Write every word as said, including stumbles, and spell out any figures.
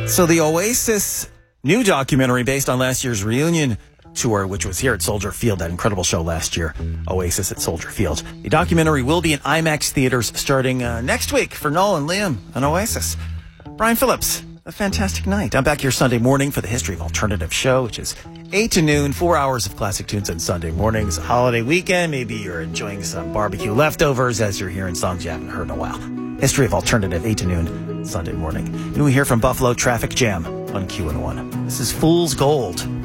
So the Oasis new documentary based on last year's reunion tour, which was here at Soldier Field, that incredible show last year, Oasis at Soldier Field. The documentary will be in IMAX theaters starting uh, next week for Noel and Liam and Oasis. Brian Phillips, a fantastic night. I'm back here Sunday morning for the History of Alternative show, which is eight to noon, four hours of classic tunes on Sunday mornings. A holiday weekend, maybe you're enjoying some barbecue leftovers as you're hearing songs you haven't heard in a while. History of Alternative, eight to noon, Sunday morning. And we hear from Buffalo Traffic Jam on Q one oh one. This is Fool's Gold.